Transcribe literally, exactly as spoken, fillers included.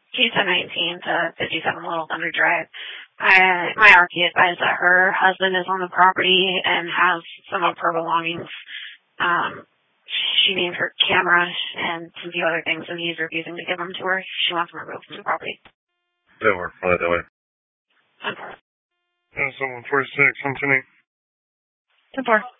Case ten nineteen to fifty-seven Little Thunder Drive. I, my R P advised that her husband is on the property and has some of her belongings. Um, she named her camera and some few other things, and he's refusing to give them to her. She wants them removed from the property. That work. I'll let that way. ten four. And someone forty-six, one ten eight. ten four.